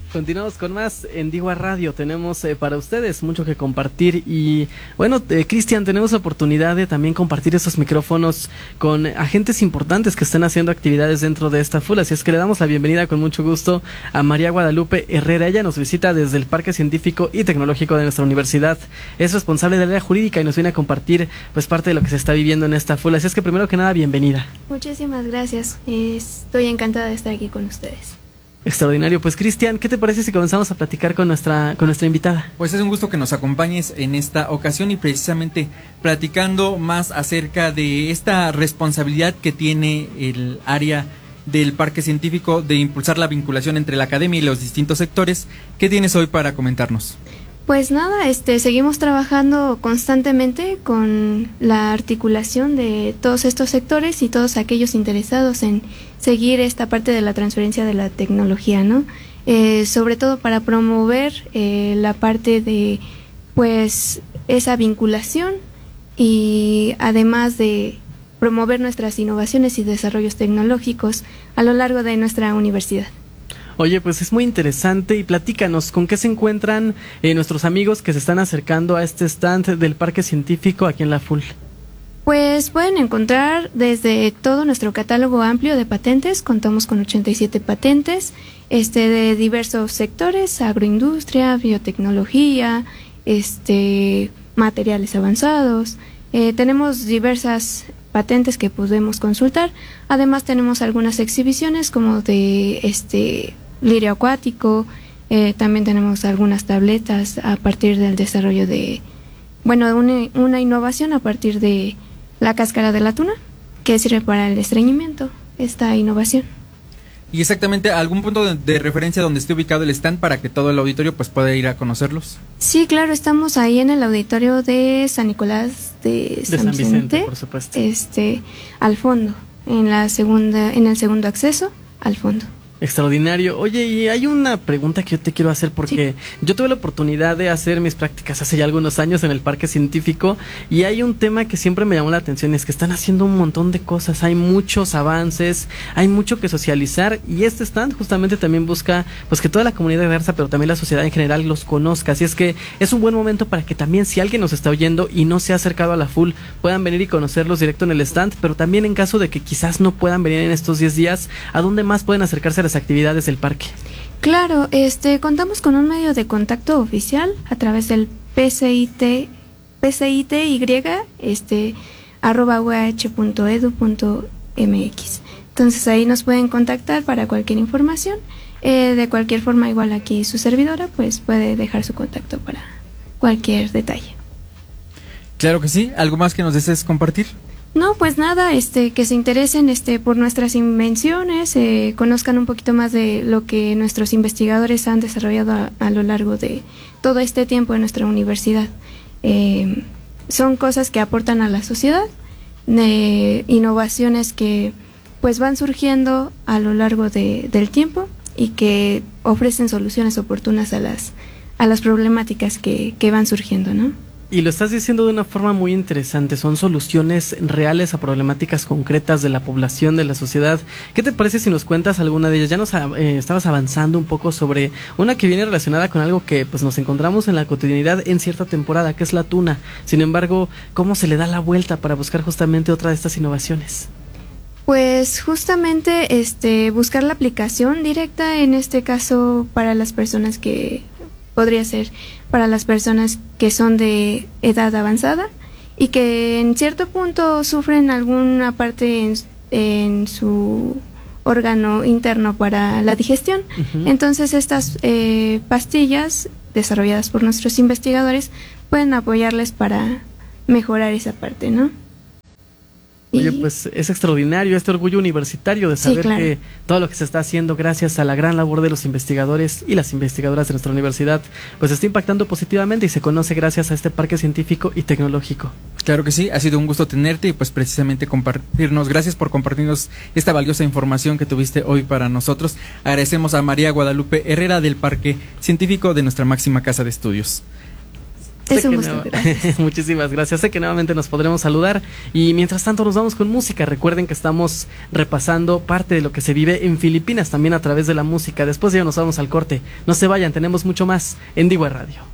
Continuamos con más en Digua Radio. Tenemos para ustedes mucho que compartir y bueno, Cristian, tenemos la oportunidad de también compartir esos micrófonos con agentes importantes que están haciendo actividades dentro de esta FUL, así es que le damos la bienvenida con mucho gusto a María Guadalupe Herrera. Ella nos visita desde el Parque Científico y Tecnológico de nuestra universidad. Es responsable del área jurídica y nos viene a compartir pues parte de lo que se está viviendo en esta FUL, así es que primero que nada, bienvenida. Muchísimas gracias, estoy encantada de estar aquí con ustedes. Extraordinario. Pues Cristian, ¿qué te parece si comenzamos a platicar con nuestra invitada? Pues es un gusto que nos acompañes en esta ocasión y precisamente platicando más acerca de esta responsabilidad que tiene el área del Parque Científico de impulsar la vinculación entre la academia y los distintos sectores. ¿Qué tienes hoy para comentarnos? Pues nada, seguimos trabajando constantemente con la articulación de todos estos sectores y todos aquellos interesados en seguir esta parte de la transferencia de la tecnología, ¿no? Sobre todo para promover la parte de, pues, esa vinculación y además de promover nuestras innovaciones y desarrollos tecnológicos a lo largo de nuestra universidad. Oye, pues es muy interesante y platícanos, ¿con qué se encuentran nuestros amigos que se están acercando a este stand del Parque Científico aquí en la FUL? Pues pueden encontrar desde todo nuestro catálogo amplio de patentes, contamos con 87 patentes, de diversos sectores, agroindustria, biotecnología, materiales avanzados, tenemos diversas patentes que podemos consultar, además tenemos algunas exhibiciones como de lirio acuático, también tenemos algunas tabletas a partir del desarrollo de, bueno, una innovación a partir de la cáscara de la tuna, que sirve para el estreñimiento, esta innovación. Y exactamente, ¿algún punto de referencia donde esté ubicado el stand para que todo el auditorio pues pueda ir a conocerlos? Sí, claro, estamos ahí en el auditorio de San Nicolás de San Vicente, por supuesto. Al fondo, en el segundo acceso, al fondo. Extraordinario. Oye, y hay una pregunta que yo te quiero hacer porque yo tuve la oportunidad de hacer mis prácticas hace ya algunos años en el Parque Científico y hay un tema que siempre me llamó la atención, es que están haciendo un montón de cosas, hay muchos avances, hay mucho que socializar y este stand justamente también busca pues que toda la comunidad diversa, pero también la sociedad en general los conozca, así es que es un buen momento para que también si alguien nos está oyendo y no se ha acercado a la FUL puedan venir y conocerlos directo en el stand, pero también en caso de que quizás no puedan venir en estos 10 días, ¿a dónde más pueden acercarse a las actividades del parque? Claro, contamos con un medio de contacto oficial a través del PCITY, @uah.edu.mx. Entonces ahí nos pueden contactar para cualquier información. De cualquier forma, igual aquí su servidora, pues puede dejar su contacto para cualquier detalle. Claro que sí. ¿Algo más que nos desees compartir? No, pues nada, que se interesen por nuestras invenciones, conozcan un poquito más de lo que nuestros investigadores han desarrollado a lo largo de todo este tiempo en nuestra universidad. Son cosas que aportan a la sociedad, innovaciones que pues van surgiendo a lo largo del tiempo y que ofrecen soluciones oportunas a las problemáticas que van surgiendo, ¿no? Y lo estás diciendo de una forma muy interesante, son soluciones reales a problemáticas concretas de la población, de la sociedad. ¿Qué te parece si nos cuentas alguna de ellas? Ya nos estabas avanzando un poco sobre una que viene relacionada con algo que pues nos encontramos en la cotidianidad en cierta temporada, que es la tuna. Sin embargo, ¿cómo se le da la vuelta para buscar justamente otra de estas innovaciones? Pues justamente buscar la aplicación directa, en este caso para las personas que podría ser para las personas que son de edad avanzada y que en cierto punto sufren alguna parte en su órgano interno para la digestión. Uh-huh. Entonces estas pastillas desarrolladas por nuestros investigadores pueden apoyarles para mejorar esa parte, ¿no? Oye, pues es extraordinario este orgullo universitario de saber que todo lo que se está haciendo gracias a la gran labor de los investigadores y las investigadoras de nuestra universidad, pues está impactando positivamente y se conoce gracias a este Parque Científico y Tecnológico. Claro que sí, ha sido un gusto tenerte y pues precisamente gracias por compartirnos esta valiosa información que tuviste hoy para nosotros. Agradecemos a María Guadalupe Herrera del Parque Científico de nuestra máxima casa de estudios. Es un gusto, gracias. Muchísimas gracias. Sé que nuevamente nos podremos saludar y mientras tanto nos vamos con música. Recuerden que estamos repasando parte de lo que se vive en Filipinas también a través de la música. Después ya nos vamos al corte. No se vayan, tenemos mucho más en Divo Radio.